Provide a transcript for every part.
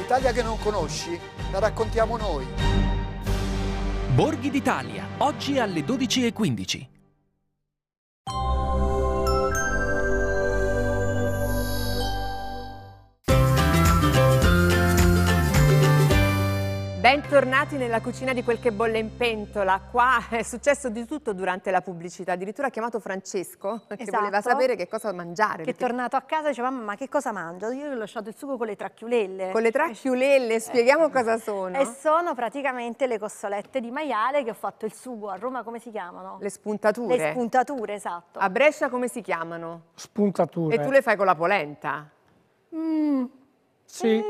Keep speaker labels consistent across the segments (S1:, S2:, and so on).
S1: L'Italia che non conosci, la raccontiamo noi.
S2: Borghi d'Italia, oggi alle 12:15.
S3: Bentornati nella cucina di Quel che bolle in pentola. Qua è successo di tutto durante la pubblicità, addirittura ha chiamato Francesco che voleva sapere che cosa mangiare.
S4: Che è tornato a casa e diceva: mamma, ma che cosa mangio? Io gli ho lasciato il sugo con le tracchiulelle.
S3: Con le tracchiulelle, spieghiamo cosa sono.
S4: E sono praticamente le cossolette di maiale che ho fatto il sugo. A Roma come si chiamano?
S3: Le spuntature.
S4: Le spuntature, esatto.
S3: A Brescia come si chiamano?
S5: Spuntature.
S3: E tu le fai con la polenta?
S5: Sì.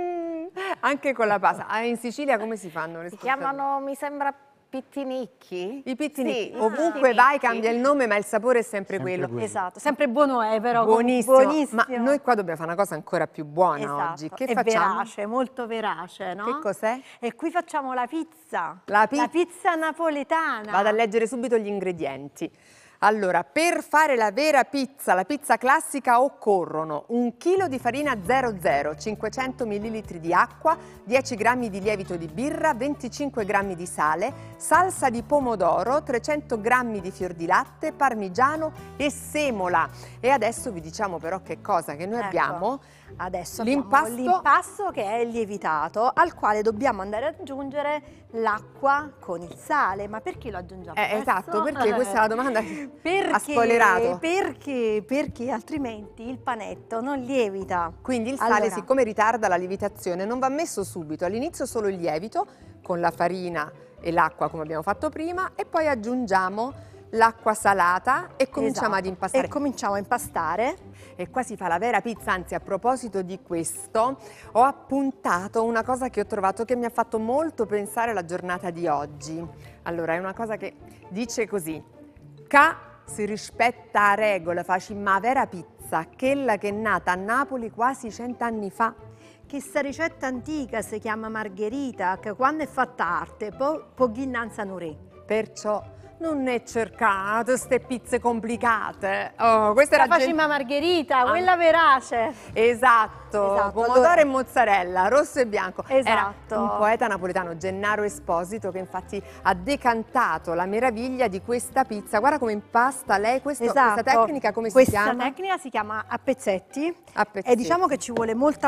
S3: Anche con la pasta. In Sicilia come si fanno le spuntature?
S6: Si chiamano, mi sembra, pittinicchi.
S3: I pittinicchi.
S6: Sì,
S3: Ovunque vai cambia il nome, ma il sapore è sempre quello.
S4: Esatto, sempre buono però.
S3: Buonissimo.
S4: Buonissimo.
S3: Ma noi qua dobbiamo fare una cosa ancora più buona
S4: Esatto.
S3: oggi. Che
S4: è
S3: facciamo?
S4: verace, molto verace, no?
S3: Che cos'è?
S4: E qui facciamo la pizza.
S3: La
S4: pizza napoletana.
S3: Vado a leggere subito gli ingredienti. Allora, per fare la vera pizza, la pizza classica, occorrono 1 chilo di farina 00, 500 ml di acqua, 10 g di lievito di birra, 25 g di sale, salsa di pomodoro, 300 g di fior di latte, parmigiano e semola. E adesso vi diciamo però che cosa, che noi abbiamo.
S4: Adesso
S3: l'impasto
S4: che è lievitato, al quale dobbiamo andare ad aggiungere l'acqua con il sale. Ma perché lo aggiungiamo adesso?
S3: Esatto, perché questa è la domanda che ha spoilerato.
S4: Perché altrimenti il panetto non lievita.
S3: Quindi il sale, siccome ritarda la lievitazione, non va messo subito. All'inizio solo il lievito con la farina e l'acqua come abbiamo fatto prima, e poi aggiungiamo l'acqua salata e cominciamo ad impastare.
S4: E cominciamo a impastare.
S3: E qua si fa la vera pizza. Anzi, a proposito di questo, ho appuntato una cosa che ho trovato che mi ha fatto molto pensare alla giornata di oggi. Allora, è una cosa che dice così: Ca si rispetta a regole, faci ma vera pizza, quella che è nata a Napoli quasi 100 anni fa.
S4: Questa ricetta antica si chiama margherita, che quando è fatta arte, poi innanzi re.
S3: Perciò non è cercato queste pizze complicate. Oh, questa
S4: la
S3: era
S4: facciamo margherita, quella verace.
S3: Esatto, pomodoro
S4: allora.
S3: E mozzarella, rosso e bianco.
S4: Esatto.
S3: Era un poeta napoletano, Gennaro Esposito, che infatti ha decantato la meraviglia di questa pizza. Guarda come impasta lei questa tecnica, come si chiama?
S4: Questa tecnica si chiama a pezzetti.
S3: A pezzetti.
S4: E diciamo che ci vuole molta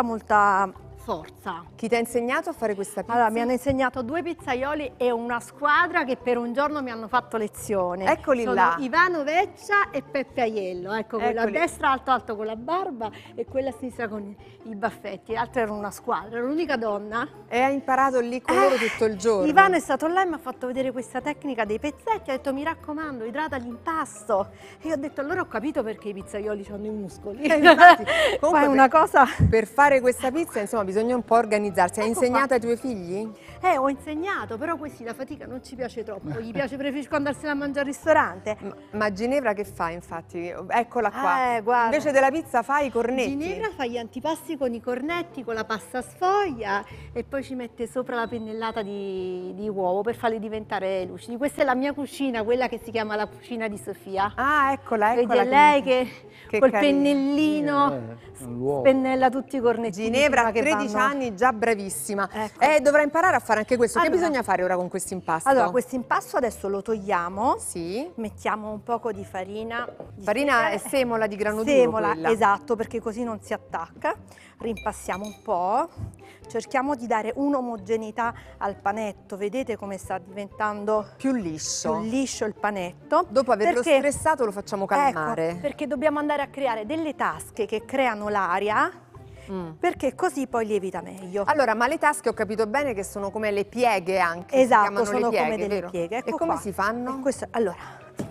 S4: forza.
S3: Chi ti ha insegnato a fare questa pizza?
S4: Allora, mi hanno insegnato 2 pizzaioli e una squadra che per un giorno mi hanno fatto lezione.
S3: Eccoli
S4: Sono
S3: là.
S4: Ivano Veccia e Peppe Aiello. Ecco, quello a destra alto con la barba e quella a sinistra con i baffetti. L'altra era una squadra, era l'unica donna.
S3: E ha imparato lì con loro tutto il giorno.
S4: Ivano è stato là e mi ha fatto vedere questa tecnica dei pezzetti. Ha detto: mi raccomando, idrata l'impasto. E io ho detto: allora ho capito perché i pizzaioli hanno i muscoli.
S3: Infatti,
S4: comunque è una cosa.
S3: Per fare questa pizza, insomma, bisogna un po' organizzarsi. Hai insegnato ai tuoi figli?
S4: Ho insegnato, però questi la fatica non ci piace troppo. Gli piace, preferisco andarsela a mangiare al ristorante.
S3: Ma Ginevra che fa, infatti? Eccola qua.
S4: Guarda.
S3: Invece della pizza fai i cornetti.
S4: Ginevra fa gli antipasti con i cornetti, con la pasta sfoglia, e poi ci mette sopra la pennellata di uovo per farli diventare lucidi. Questa è la mia cucina, quella che si chiama la cucina di Sofia.
S3: Ah, eccola.
S4: Vedi, è lei che col pennellino pennella tutti i cornetti.
S3: Ginevra, 13 anni, già bravissima.
S4: Ecco.
S3: Dovrà imparare a fare anche questo. Che bisogna fare ora con questo impasto?
S4: Allora, questo impasto adesso lo togliamo.
S3: Sì.
S4: Mettiamo un poco di farina.
S3: Farina e semola di grano duro.
S4: Semola,
S3: quella.
S4: esatto, perché così non si attacca. Rimpassiamo un po'. Cerchiamo di dare un'omogeneità al panetto. Vedete come sta diventando
S3: più liscio
S4: il panetto.
S3: Dopo averlo stressato lo facciamo calmare.
S4: Ecco, perché dobbiamo andare a creare delle tasche che creano l'aria, perché così poi lievita meglio.
S3: Allora, ma le tasche ho capito bene che sono come le pieghe anche.
S4: Esatto,
S3: si
S4: sono
S3: le pieghe,
S4: come delle
S3: vero?
S4: pieghe. Ecco
S3: e come
S4: qua.
S3: si fanno?
S4: Allora, si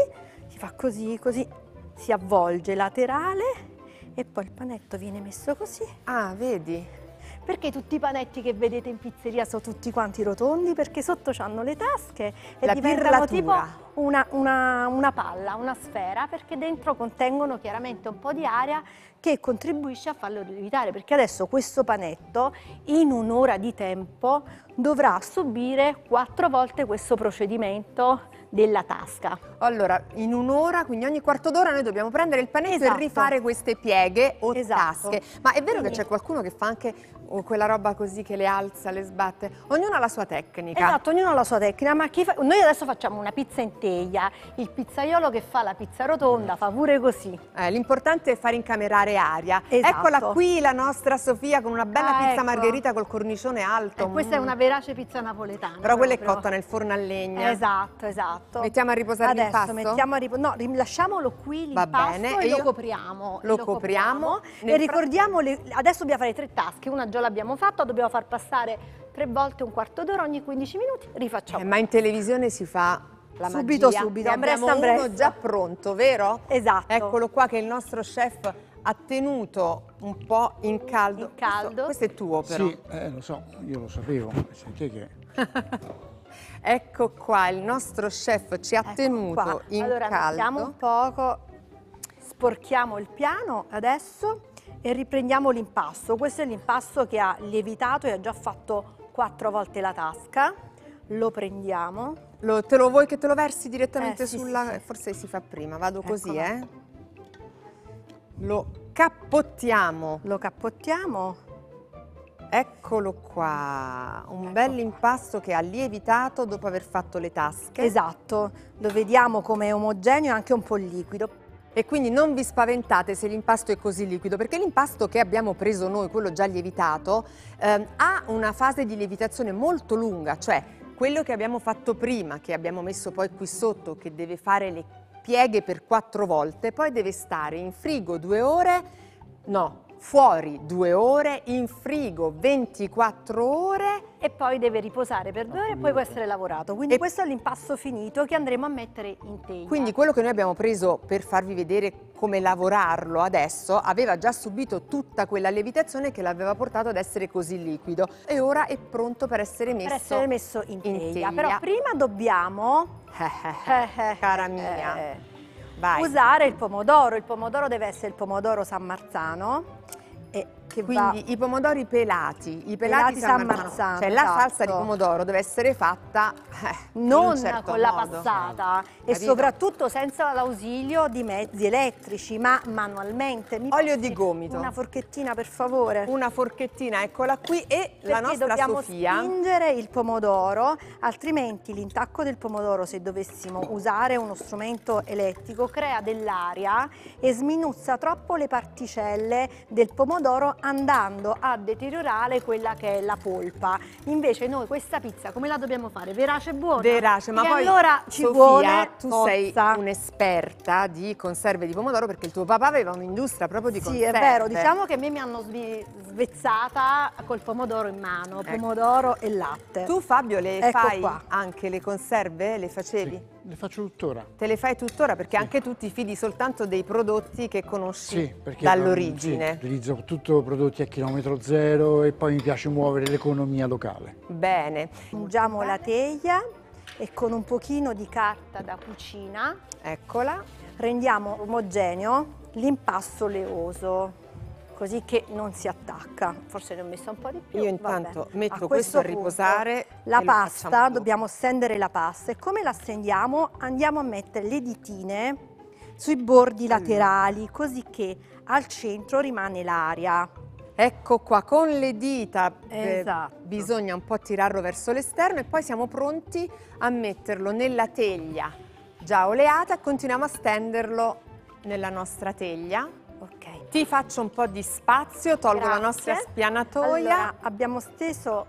S4: fa così, così si avvolge laterale e poi il panetto viene messo così.
S3: Ah, vedi?
S4: Perché tutti i panetti che vedete in pizzeria sono tutti quanti rotondi? Perché sotto c'hanno le tasche e diventano tipo una palla, una sfera, perché dentro contengono chiaramente un po' di aria che contribuisce a farlo lievitare, perché adesso questo panetto in un'ora di tempo dovrà subire 4 volte questo procedimento della tasca.
S3: Allora, in un'ora, quindi ogni quarto d'ora noi dobbiamo prendere il panetto
S4: Esatto.
S3: e rifare queste pieghe o
S4: Esatto.
S3: tasche. Ma è vero che
S4: Quindi-
S3: c'è qualcuno che fa anche quella roba così che le alza, le sbatte? Ognuno ha la sua tecnica.
S4: Esatto, ognuno ha la sua tecnica, ma noi adesso facciamo una pizza in teglia, il pizzaiolo che fa la pizza rotonda fa pure così.
S3: L'importante è far incamerare aria.
S4: Esatto.
S3: Eccola qui la nostra Sofia con una bella pizza
S4: ecco.
S3: margherita col cornicione alto.
S4: Questa è una verace pizza napoletana.
S3: Però quella è
S4: proprio.
S3: cotta nel forno a legna.
S4: Esatto, esatto.
S3: Mettiamo a riposare
S4: adesso
S3: l'impasto?
S4: mettiamo a riposare, no, lasciamolo qui
S3: Va
S4: l'impasto
S3: bene,
S4: e
S3: e
S4: lo
S3: io-
S4: copriamo.
S3: lo copriamo. Nel
S4: E ricordiamo, adesso dobbiamo fare 3 tasche, una già l'abbiamo fatta, dobbiamo far passare 3 volte un quarto d'ora ogni 15 minuti, rifacciamo.
S3: Ma in televisione si fa la
S4: Subito,
S3: magia.
S4: subito,
S3: Ne
S4: ambresta,
S3: abbiamo uno
S4: ambresta.
S3: già pronto, vero?
S4: Esatto.
S3: Eccolo qua che il nostro chef ha tenuto un po' in caldo.
S4: In caldo.
S3: Questo è tuo però.
S5: Sì, lo so, io lo sapevo, senti che...
S3: Ecco qua, il nostro chef ci ha
S4: Ecco
S3: tenuto
S4: qua.
S3: in
S4: allora,
S3: caldo.
S4: mettiamo un poco, sporchiamo il piano adesso e riprendiamo l'impasto. Questo è l'impasto che ha lievitato e ha già fatto 4 volte la tasca. Lo prendiamo.
S3: Te lo vuoi che te lo versi direttamente
S4: Sì,
S3: sulla...
S4: sì, sì.
S3: Forse si fa prima, vado così,
S4: Eccola.
S3: Lo cappottiamo.
S4: Lo cappottiamo.
S3: Eccolo qua, un bel impasto che ha lievitato dopo aver fatto le tasche.
S4: Esatto, lo vediamo come è omogeneo e anche un po' liquido.
S3: E quindi non vi spaventate se l'impasto è così liquido, perché l'impasto che abbiamo preso noi, quello già lievitato, ha una fase di lievitazione molto lunga, cioè quello che abbiamo fatto prima, che abbiamo messo poi qui sotto, che deve fare le pieghe per 4 volte, poi deve stare in frigo 2 ore, no, fuori 2 ore, in frigo 24 ore.
S4: E poi deve riposare per 2 ore e poi può essere lavorato. Quindi
S3: E-
S4: questo è l'impasto finito che andremo a mettere in teglia.
S3: Quindi quello che noi abbiamo preso per farvi vedere come lavorarlo adesso aveva già subito tutta quella lievitazione che l'aveva portato ad essere così liquido e ora è pronto per essere messo,
S4: in teglia. Però prima dobbiamo
S3: cara mia, vai.
S4: usare il pomodoro. Il pomodoro deve essere il pomodoro San Marzano. Che
S3: Quindi i pomodori pelati, i pelati San Marzano, cioè la salsa di
S4: esatto.
S3: pomodoro deve essere fatta
S4: Non
S3: in un certo
S4: con la
S3: modo.
S4: passata e
S3: Capito?
S4: soprattutto senza l'ausilio di mezzi elettrici, ma manualmente. Mi
S3: Olio
S4: passi
S3: di gomito.
S4: Una forchettina per favore.
S3: Una forchettina, eccola qui, e la
S4: Perché
S3: nostra
S4: dobbiamo
S3: Sofia.
S4: spingere il pomodoro, altrimenti l'intacco del pomodoro, se dovessimo usare uno strumento elettrico, crea dell'aria e sminuzza troppo le particelle del pomodoro, andando a deteriorare quella che è la polpa. Invece noi questa pizza come la dobbiamo fare? Verace e buona?
S3: Verace, ma
S4: E
S3: poi
S4: allora ci
S3: Sofia,
S4: vuole
S3: tu
S4: forza.
S3: sei un'esperta di conserve di pomodoro perché il tuo papà aveva un'industria proprio di
S4: Sì,
S3: conserve.
S4: è vero, diciamo che a me mi hanno svezzata col pomodoro in mano, pomodoro e latte.
S3: Tu Fabio le
S4: Ecco
S3: fai
S4: qua.
S3: anche le conserve? Le facevi?
S5: Le faccio tuttora.
S3: Te le fai tuttora perché anche tu ti fidi soltanto dei prodotti che conosci
S5: Sì, perché
S3: dall'origine.
S5: sì, utilizzo tutto prodotti a chilometro zero e poi mi piace muovere l'economia locale.
S3: Bene,
S4: Ungiamo la teglia e con un pochino di carta da cucina
S3: eccola.
S4: rendiamo omogeneo l'impasto oleoso, così che non si attacca. Forse ne ho messo un po' di più.
S3: Io intanto
S4: vabbè.
S3: metto
S4: A
S3: questo a
S4: punto,
S3: riposare
S4: La
S3: e lo
S4: pasta,
S3: facciamo dopo.
S4: dobbiamo stendere la pasta e come la stendiamo? Andiamo a mettere le ditine sui bordi laterali, così che al centro rimane l'aria.
S3: Ecco qua, con le dita
S4: Esatto.
S3: bisogna un po' tirarlo verso l'esterno e poi siamo pronti a metterlo nella teglia già oleata e continuiamo a stenderlo nella nostra teglia.
S4: Ok.
S3: Ti faccio un po' di spazio, tolgo la
S4: Grazie.
S3: nostra spianatoia.
S4: Allora, abbiamo steso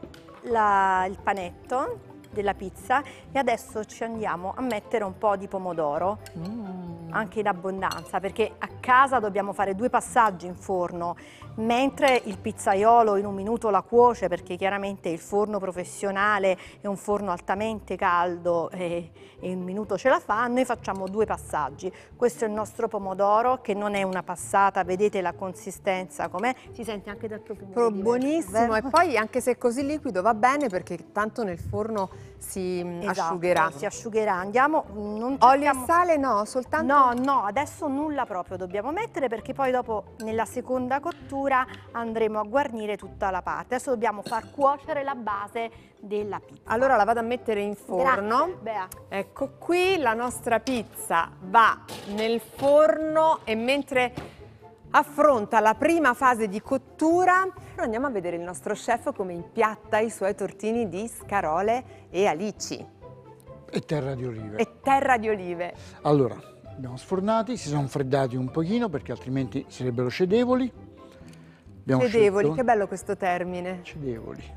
S4: il panetto della pizza e adesso ci andiamo a mettere un po' di pomodoro, anche in abbondanza, perché a casa dobbiamo fare 2 passaggi in forno, mentre il pizzaiolo in un minuto la cuoce, perché chiaramente il forno professionale è un forno altamente caldo e in un minuto ce la fa, noi facciamo 2 passaggi. Questo è il nostro pomodoro che non è una passata, vedete la consistenza com'è, si sente anche dal profumo.
S3: Buonissimo, e poi anche se è così liquido va bene perché tanto nel forno si asciugherà.
S4: Si asciugherà. Andiamo, non
S3: Olio e
S4: cerchiamo-
S3: sale no, soltanto...
S4: No, adesso nulla proprio, dobbiamo dobbiamo mettere perché poi dopo nella seconda cottura andremo a guarnire tutta la parte. Adesso dobbiamo far cuocere la base della pizza.
S3: Allora la vado a mettere in forno.
S4: Grazie, Bea.
S3: Ecco qui, la nostra pizza va nel forno e mentre affronta la prima fase di cottura, andiamo a vedere il nostro chef come impiatta i suoi tortini di scarole e alici
S5: E terra di olive.
S3: e terra di olive.
S5: Allora, abbiamo sfornati, si sono freddati un pochino perché altrimenti sarebbero cedevoli. Abbiamo
S3: Cedevoli,
S5: scelto-
S3: che bello questo termine.
S5: Cedevoli.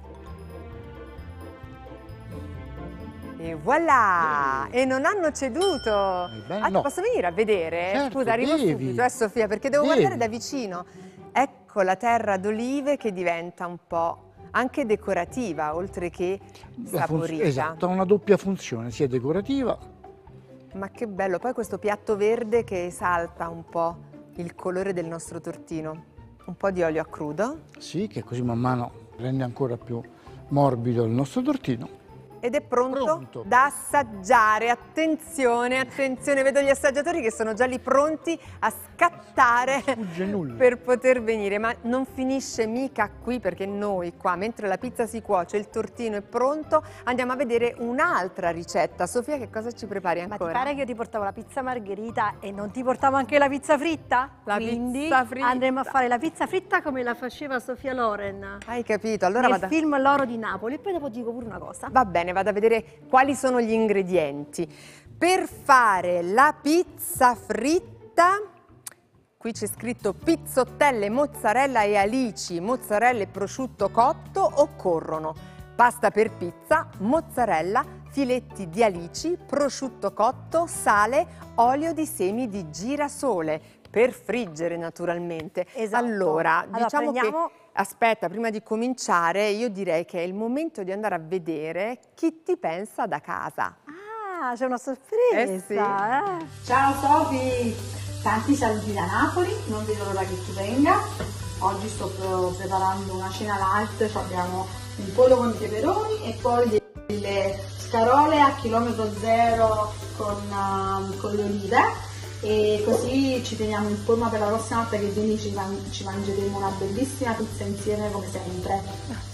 S3: E voilà! E non hanno ceduto!
S5: bene, no.
S3: Posso venire a vedere?
S5: Certo,
S3: Scusa, arrivo
S5: devi.
S3: subito, Sofia, perché devo
S5: Devi.
S3: guardare da vicino. Ecco la terra d'olive che diventa un po' anche decorativa, oltre che saporita.
S5: Esatto, ha una doppia funzione, sia decorativa.
S3: Ma che bello! Poi questo piatto verde che esalta un po' il colore del nostro tortino. Un po' di olio a crudo.
S5: Sì, che così man mano rende ancora più morbido il nostro tortino.
S3: Ed è pronto,
S5: Pronto.
S3: da assaggiare. Attenzione, attenzione, vedo gli assaggiatori che sono già lì pronti a scattare
S5: Sfugge nulla.
S3: per poter venire. Ma non finisce mica qui, perché noi qua, mentre la pizza si cuoce, il tortino è pronto, andiamo a vedere un'altra ricetta. Sofia, che cosa ci prepari
S4: Ma
S3: ancora?
S4: ti pare che io ti portavo la pizza margherita e non ti portavo anche la pizza fritta?
S3: La
S4: Quindi
S3: pizza fritta.
S4: andremo a fare la pizza fritta come la faceva Sofia Loren
S3: Hai capito? Allora
S4: nel
S3: vado.
S4: film L'oro di Napoli. E poi dopo ti dico pure una cosa.
S3: Va bene, vado a vedere quali sono gli ingredienti. Per fare la pizza fritta, qui c'è scritto pizzottelle, mozzarella e alici, mozzarella e prosciutto cotto, occorrono pasta per pizza, mozzarella, filetti di alici, prosciutto cotto, sale, olio di semi di girasole, per friggere naturalmente.
S4: Esatto.
S3: Allora,
S4: Allora,
S3: diciamo
S4: prendiamo-
S3: che aspetta, prima di cominciare, io direi che è il momento di andare a vedere chi ti pensa da casa.
S4: Ah, c'è una sorpresa.
S3: Eh sì.
S7: Ciao Sofi, tanti saluti da Napoli, non vedo l'ora che tu venga. Oggi sto preparando una cena light, abbiamo un pollo con i peperoni e poi delle scarole a chilometro zero con le olive. E così ci teniamo in forma per la prossima volta che vieni, ci mangeremo una bellissima pizza insieme come sempre.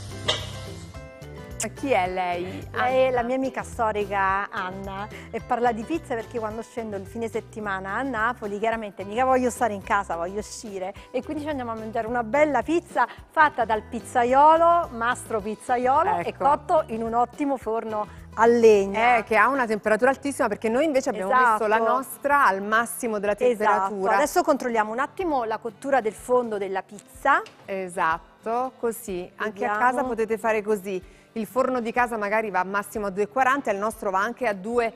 S3: Ma chi è lei?
S4: È la mia amica storica Anna e parla di pizza perché quando scendo il fine settimana a Napoli chiaramente mica voglio stare in casa, voglio uscire e quindi ci andiamo a mangiare una bella pizza fatta dal pizzaiolo, mastro pizzaiolo e
S3: Ecco.
S4: cotto in un ottimo forno a legna.
S3: Che ha una temperatura altissima, perché noi invece abbiamo
S4: Esatto.
S3: messo la nostra al massimo della
S4: Esatto,
S3: temperatura.
S4: adesso controlliamo un attimo la cottura del fondo della pizza.
S3: Esatto, così. Anche a
S4: Vediamo.
S3: casa potete fare così. Il forno di casa magari va massimo a 2,40, il nostro va anche a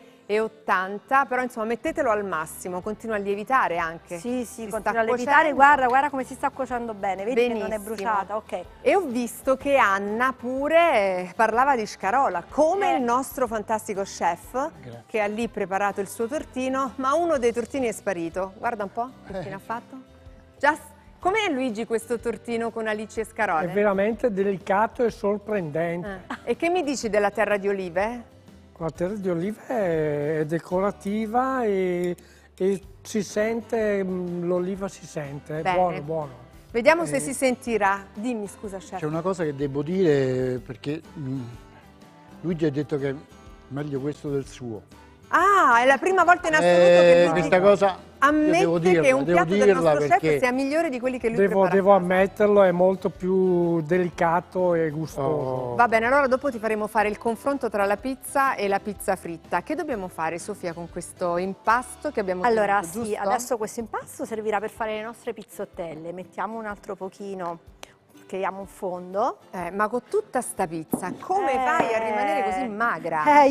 S3: 2,80, però insomma mettetelo al massimo, continua a lievitare anche.
S4: Sì,
S3: Si
S4: continua
S3: sta
S4: a lievitare,
S3: cuocendo.
S4: guarda come si sta cuocendo bene, vedi che non è
S3: Benissimo.
S4: bruciata, ok.
S3: E ho visto che Anna pure parlava di scarola, come il nostro fantastico chef che ha lì preparato il suo tortino, ma uno dei tortini è sparito. Guarda un po' che fine ha fatto. Com'è, Luigi, questo tortino con alici e scarole?
S8: È veramente delicato e sorprendente.
S3: E che mi dici della terra di olive?
S8: La terra di olive è decorativa e si sente, l'oliva si sente, è
S3: Bene.
S8: buono, buono.
S3: Vediamo se si sentirà. Dimmi, scusa, chef.
S5: C'è una cosa che devo dire perché Luigi ha detto che è meglio questo del suo.
S3: Ah, è la prima volta in assoluto che lui
S5: Questa cosa io
S3: ammette
S5: devo dirla,
S3: che un
S5: devo
S3: piatto del
S5: dirla
S3: nostro chef
S5: perché-
S3: sia migliore di quelli che lui prepara.
S8: Devo ammetterlo, è molto più delicato e gustoso.
S5: Oh.
S3: Va bene, allora dopo ti faremo fare il confronto tra la pizza e la pizza fritta. Che dobbiamo fare, Sofia, con questo impasto che abbiamo
S4: Allora
S3: ottenuto,
S4: sì,
S3: giusto?
S4: adesso questo impasto servirà per fare le nostre pizzottelle. Mettiamo un altro pochino, creiamo un fondo.
S3: Ma con tutta sta pizza, come fai a rimanere così magra?